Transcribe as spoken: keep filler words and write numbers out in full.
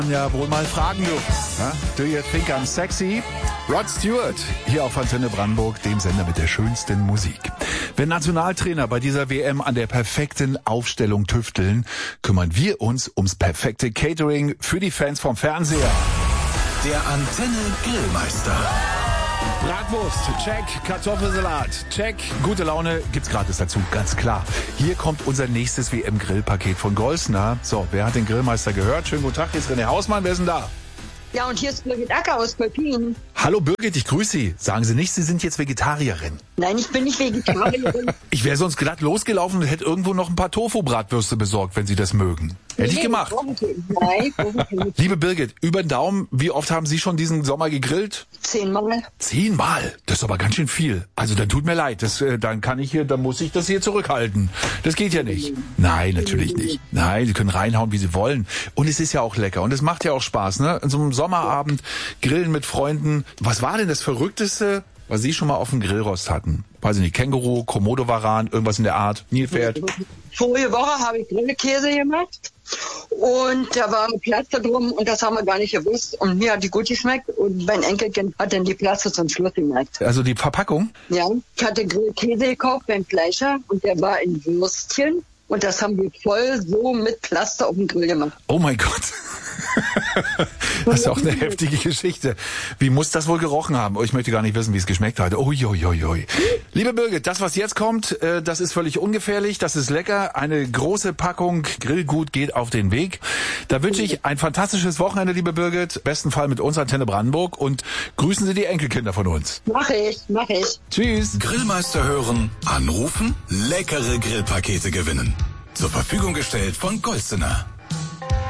Ja, wohl mal fragen dürfen. Ja? Do you think I'm sexy? Rod Stewart, hier auf Antenne Brandenburg, dem Sender mit der schönsten Musik. Wenn Nationaltrainer bei dieser W M an der perfekten Aufstellung tüfteln, kümmern wir uns ums perfekte Catering für die Fans vom Fernseher. Der Antenne Grillmeister. Bratwurst, check. Kartoffelsalat, check. Gute Laune gibt's gratis dazu, ganz klar. Hier kommt unser nächstes W M-Grillpaket von Golsner. So, wer hat den Grillmeister gehört? Schönen guten Tag, hier ist René Hausmann. Wer ist denn da? Ja, und hier ist Birgit Acker aus Kolpin. Hallo Birgit, ich grüße Sie. Sagen Sie nicht, Sie sind jetzt Vegetarierin. Nein, ich bin nicht Vegetarierin. Ich wäre sonst glatt losgelaufen und hätte irgendwo noch ein paar Tofu-Bratwürste besorgt, wenn Sie das mögen. Hätte ich gemacht. Nein, nein. Liebe Birgit, über den Daumen, wie oft haben Sie schon diesen Sommer gegrillt? Zehnmal. Zehnmal? Das ist aber ganz schön viel. Also dann tut mir leid, das, äh, dann kann ich hier, dann muss ich das hier zurückhalten. Das geht ja nicht. Nein, natürlich nicht. Nein, Sie können reinhauen, wie Sie wollen. Und es ist ja auch lecker und es macht ja auch Spaß, ne? In so einem Sommerabend grillen mit Freunden. Was war denn das Verrückteste, was Sie schon mal auf dem Grillrost hatten? Weiß ich nicht, Känguru, Komodo-Varan, irgendwas in der Art, Nilpferd? Vorige Woche habe ich Grillkäse gemacht und da war Plaste drum und das haben wir gar nicht gewusst. Und mir hat die gut geschmeckt und mein Enkelkind hat dann die Plaste zum Schluss gemerkt. Also die Verpackung? Ja, ich hatte Grillkäse gekauft beim Fleischer und der war in Würstchen und das haben wir voll so mit Plaste auf dem Grill gemacht. Oh mein Gott. Das ist auch eine heftige Geschichte. Wie muss das wohl gerochen haben? Oh, ich möchte gar nicht wissen, wie es geschmeckt hat. Uiuiui. Liebe Birgit, das, was jetzt kommt, das ist völlig ungefährlich, das ist lecker. Eine große Packung Grillgut geht auf den Weg. Da wünsche ich ein fantastisches Wochenende, liebe Birgit. Besten Fall mit uns, Antenne Brandenburg. Und grüßen Sie die Enkelkinder von uns. Mach ich, mach ich. Tschüss. Grillmeister hören, anrufen, leckere Grillpakete gewinnen. Zur Verfügung gestellt von Golsener.